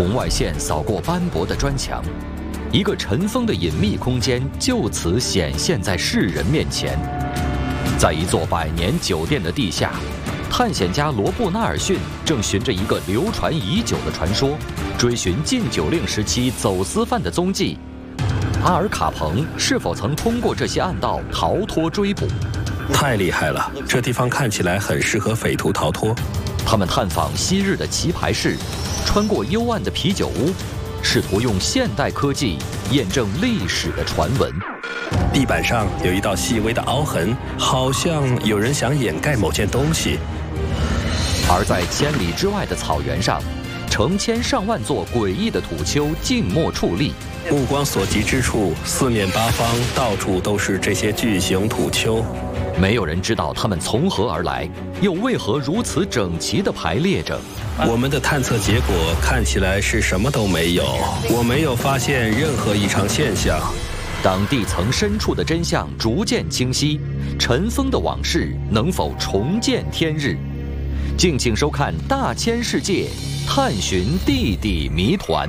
红外线扫过斑驳的砖墙，一个尘封的隐秘空间就此显现在世人面前。在一座100年酒店的地下，探险家罗布·纳尔逊正循着一个流传已久的传说，追寻禁酒令时期走私犯的踪迹。阿尔卡彭是否曾通过这些暗道逃脱追捕？ 太厉害了，这地方看起来很适合匪徒逃脱。 他们探访昔日的棋牌室，穿过幽暗的啤酒屋，试图用现代科技验证历史的传闻。 地板上有一道细微的凹痕，好像有人想掩盖某件东西。 而在千里之外的草原上，成千上万座诡异的土丘静默矗立， 目光所及之处，四面八方到处都是这些巨型土丘。 没有人知道它们从何而来，又为何如此整齐地排列着。 我们的探测结果看起来是什么都没有，我没有发现任何异常现象。 当地层深处的真相逐渐清晰，尘封的往事能否重见天日？敬请收看《大千世界》，探寻地底谜团。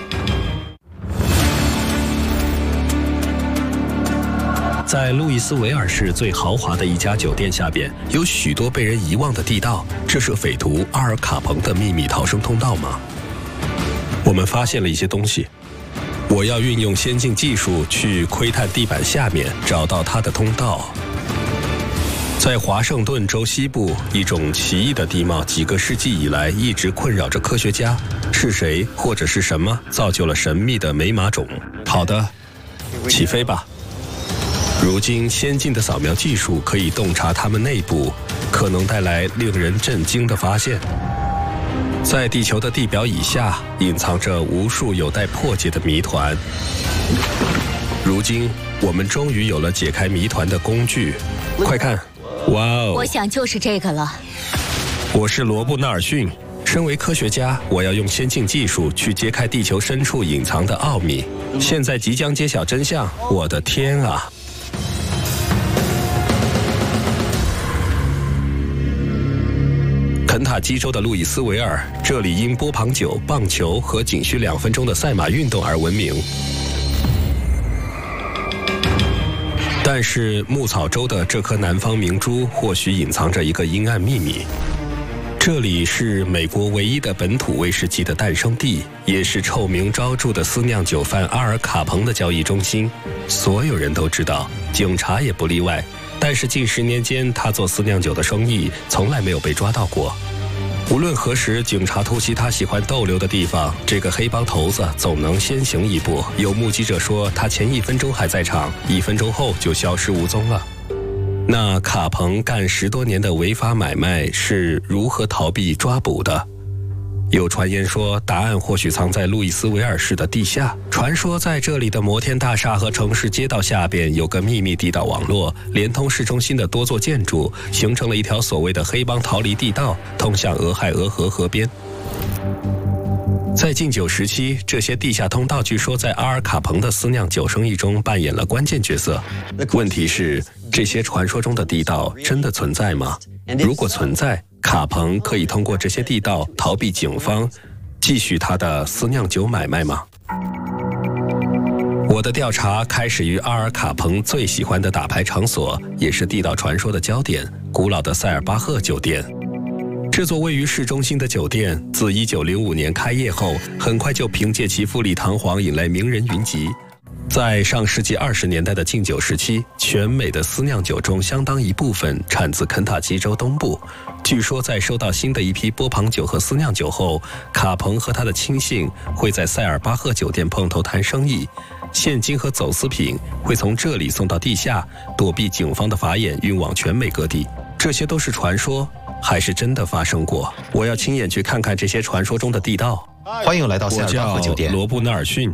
在路易斯维尔市最豪华的一家酒店下边，有许多被人遗忘的地道。这是匪徒阿尔卡彭的秘密逃生通道吗？我们发现了一些东西。我要运用先进技术去窥探地板下面，找到它的通道。在华盛顿州西部，一种奇异的地貌几个世纪以来一直困扰着科学家。是谁或者是什么造就了神秘的美马种？好的，起飞吧。如今先进的扫描技术可以洞察它们内部，可能带来令人震惊的发现。在地球的地表以下，隐藏着无数有待破解的谜团。如今，我们终于有了解开谜团的工具。快看，哇哦！ 我想就是这个了。 我是罗布·纳尔逊。身为科学家，我要用先进技术去揭开地球深处隐藏的奥秘。现在即将揭晓真相。我的天啊！肯塔基州的路易斯维尔，这里因波旁酒、棒球和仅需2分钟的赛马运动而闻名。但是牧草州的这颗南方明珠或许隐藏着一个阴暗秘密。这里是美国唯一的本土威士忌的诞生地，也是臭名昭著的私酿酒贩阿尔卡彭的交易中心。所有人都知道，警察也不例外。但是近10年间，他做私酿酒的生意从来没有被抓到过。无论何时，警察突袭他喜欢逗留的地方，这个黑帮头子总能先行一步。有目击者说，他前1分钟还在场，1分钟后就消失无踪了。那卡彭干10多年的违法买卖是如何逃避抓捕的？有传言说，答案或许藏在路易斯维尔市的地下。传说在这里的摩天大厦和城市街道下边有个秘密地道网络，连通市中心的多座建筑，形成了一条所谓的黑帮逃离地道，通向俄亥俄河河边。在禁酒时期，这些地下通道据说在阿尔卡彭的私酿酒生意中扮演了关键角色。问题是，这些传说中的地道真的存在吗？如果存在，卡彭可以通过这些地道逃避警方，继续他的私酿酒买卖吗？我的调查开始于阿尔卡彭最喜欢的打牌场所，也是地道传说的焦点——古老的塞尔巴赫酒店。这座位于市中心的酒店，自1905年开业后，很快就凭借其富丽堂皇引来名人云集。在上世纪20年代的禁酒时期，全美的私酿酒中相当一部分产自肯塔基州东部。据说在收到新的一批波旁酒和私酿酒后，卡彭和他的亲信会在塞尔巴赫酒店碰头谈生意，现金和走私品会从这里送到地下，躲避警方的法眼，运往全美各地。这些都是传说，还是真的发生过？我要亲眼去看看这些传说中的地道。 欢迎来到塞尔巴赫酒店。 我叫罗布·纳尔逊。